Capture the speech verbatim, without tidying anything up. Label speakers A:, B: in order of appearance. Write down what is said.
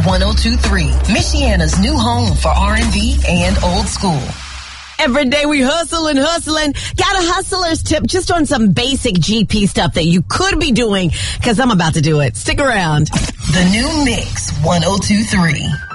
A: ten twenty-three, Michiana's new home for R and B and old school.
B: Every day we hustling, hustling. Got a hustler's tip just on some basic G P stuff that you could be doing, because I'm about to do it. Stick around.
A: The new Mix ten twenty-three.